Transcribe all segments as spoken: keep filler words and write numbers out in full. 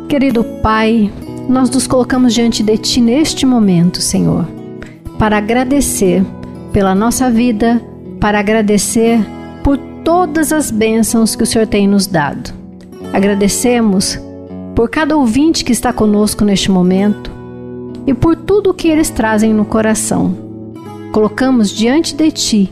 Querido Pai, nós nos colocamos diante de Ti neste momento, Senhor, para agradecer pela nossa vida, para agradecer por todas as bênçãos que o Senhor tem nos dado. Agradecemos por cada ouvinte que está conosco neste momento e por tudo que eles trazem no coração. Colocamos diante de Ti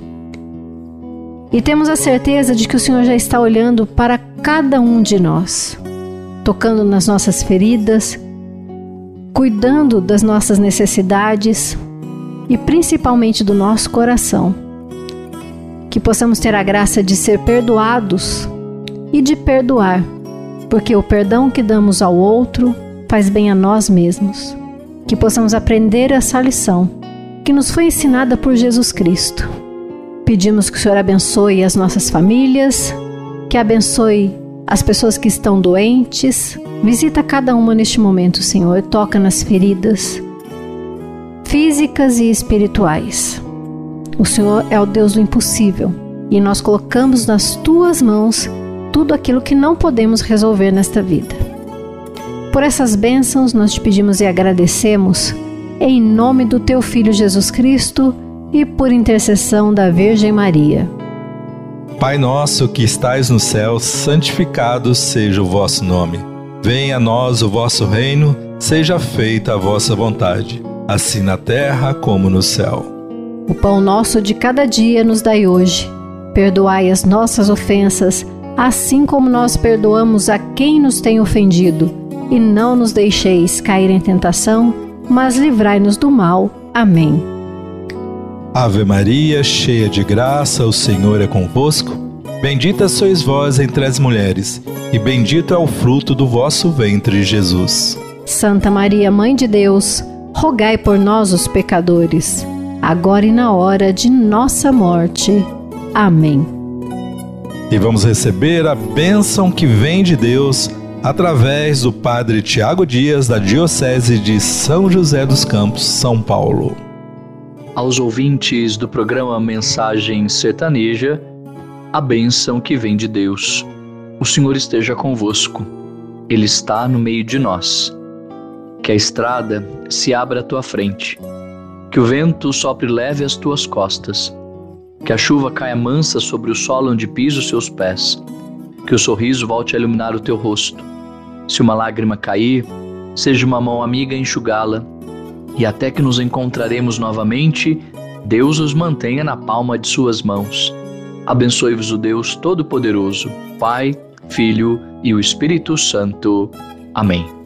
e temos a certeza de que o Senhor já está olhando para cada um de nós, tocando nas nossas feridas, cuidando das nossas necessidades e principalmente do nosso coração. Que possamos ter a graça de ser perdoados e de perdoar, porque o perdão que damos ao outro faz bem a nós mesmos. Que possamos aprender essa lição que nos foi ensinada por Jesus Cristo. Pedimos que o Senhor abençoe as nossas famílias, que abençoe as pessoas que estão doentes. Visita cada uma neste momento, Senhor, e toca nas feridas físicas e espirituais. O Senhor é o Deus do impossível e nós colocamos nas Tuas mãos tudo aquilo que não podemos resolver nesta vida. Por essas bênçãos nós te pedimos e agradecemos em nome do Teu Filho Jesus Cristo e por intercessão da Virgem Maria. Pai nosso que estais no céu, santificado seja o vosso nome. Venha a nós o vosso reino, seja feita a vossa vontade, assim na terra como no céu. O pão nosso de cada dia nos dai hoje. Perdoai as nossas ofensas, assim como nós perdoamos a quem nos tem ofendido. E não nos deixeis cair em tentação, mas livrai-nos do mal. Amém. Ave Maria, cheia de graça, o Senhor é convosco. Bendita sois vós entre as mulheres, e bendito é o fruto do vosso ventre, Jesus. Santa Maria, Mãe de Deus, rogai por nós, os pecadores, agora e na hora de nossa morte. Amém. E vamos receber a bênção que vem de Deus através do Padre Tiago Dias, da Diocese de São José dos Campos, São Paulo. Aos ouvintes do programa Mensagem Sertaneja, a bênção que vem de Deus. O Senhor esteja convosco. Ele está no meio de nós. Que a estrada se abra à tua frente. Que o vento sopre leve às tuas costas. Que a chuva caia mansa sobre o solo onde pisa os seus pés. Que o sorriso volte a iluminar o teu rosto. Se uma lágrima cair, seja uma mão amiga a enxugá-la. E até que nos encontraremos novamente, Deus os mantenha na palma de suas mãos. Abençoe-vos o Deus Todo-Poderoso, Pai, Filho e o Espírito Santo. Amém.